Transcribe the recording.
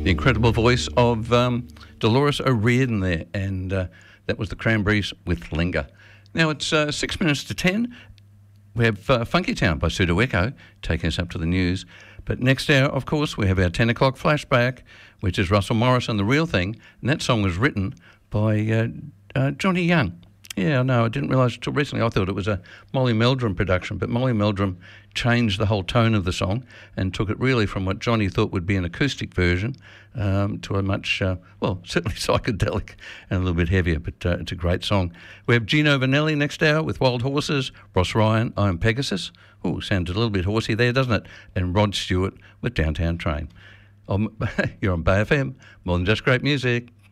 The incredible voice of Dolores O'Riordan there, and that was the Cranberries with Linger. Now it's 6 minutes to 10. We have Funky Town by Pseudo Echo taking us up to the news. But next hour, of course, we have our 10 o'clock flashback, which is Russell Morris and The Real Thing, and that song was written by Johnny Young. Yeah, no, I didn't realise until recently. I thought it was a Molly Meldrum production, but Molly Meldrum changed the whole tone of the song and took it really from what Johnny thought would be an acoustic version to a much, certainly psychedelic and a little bit heavier, but it's a great song. We have Gino Vanelli next hour with Wild Horses, Ross Ryan, I'm Pegasus. Oh, sounds a little bit horsey there, doesn't it? And Rod Stewart with Downtown Train. You're on Bay FM, more than just great music.